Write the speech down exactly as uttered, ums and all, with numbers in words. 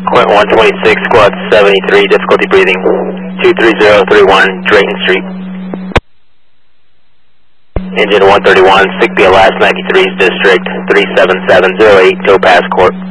Quint one twenty-six, squad seventy-three, difficulty breathing, two three zero three one, Drayton Street. Engine one thirty-one, Sigbee Alaska ninety-three's District, three seven seven zero eight, Topaz Court.